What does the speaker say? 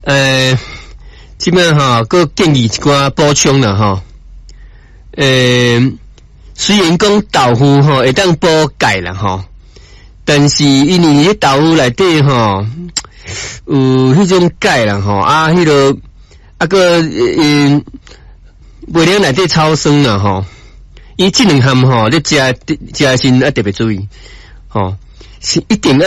即摆哈，佮建议一寡补充啦哈。虽然讲豆腐哈会当补钙啦哈，但是因为迄豆腐内底哈有迄种钙啦哈，迄个个袂了内底超酸啦哈，伊即两项哈，你食时特别注意，吼，是一定要